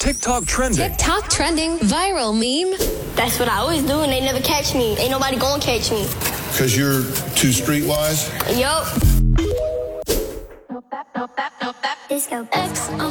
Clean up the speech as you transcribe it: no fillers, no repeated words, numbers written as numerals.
TikTok trending. TikTok trending viral meme. That's what I always do, and they never catch me. Ain't nobody gonna catch me. Because you're too streetwise? Yup. Disco X.